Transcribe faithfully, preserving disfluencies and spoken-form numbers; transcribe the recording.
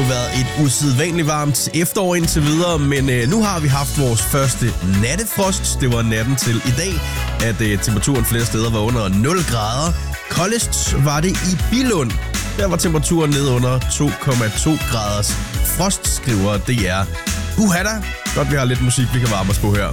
jo været et usædvanligt varmt efterår indtil videre, men øh, nu har vi haft vores første nattefrost. Det var natten til i dag, at øh, temperaturen flere steder var under nul grader. Koldest var det i Billund. Der var temperaturen ned under to komma to graders frost, skriver D R. Uha da. Godt, vi har lidt musik, vi kan varme os på her.